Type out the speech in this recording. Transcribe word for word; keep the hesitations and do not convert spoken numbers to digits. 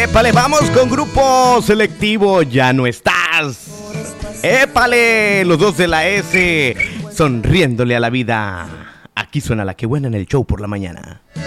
Épale, vamos con Grupo Selectivo, ya no estás. Épale, los dos de la S, sonriéndole a la vida. Aquí suena La Que Buena en el show por la mañana.